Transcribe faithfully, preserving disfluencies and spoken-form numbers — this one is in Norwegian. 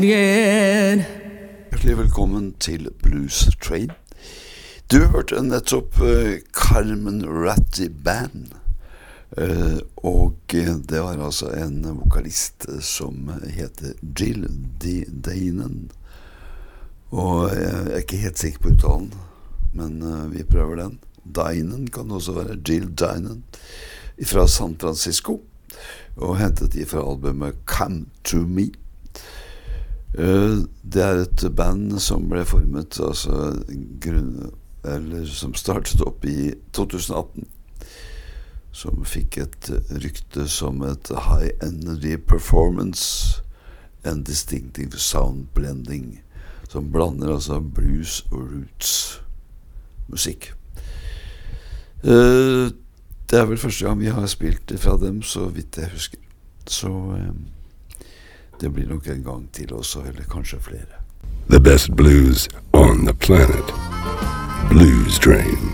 Hjertelig velkommen til Blues Train. Du hørte nettopp uh, Carmen Ratty Band, uh, og det var altså en vokalist som heter Jill Dynan. Og jeg er ikke helt sikker på uttalen, men uh, vi prøver den. Dynan kan også være Jill Dynan, fra San Francisco, og hentet de fra albumet Come To Me. Uh, det er et band som ble formet, altså grunn, eller som startet opp i to tusen atten, som fikk et rykte som et high energy performance and distinctive sound blending, som blander altså blues og roots musikk. Uh, det er vel første gang vi har spilt fra dem, så vidt jeg husker. Så uh, det blir nok en gang til også, eller kanskje flere. The best blues on the planet. Blues Train.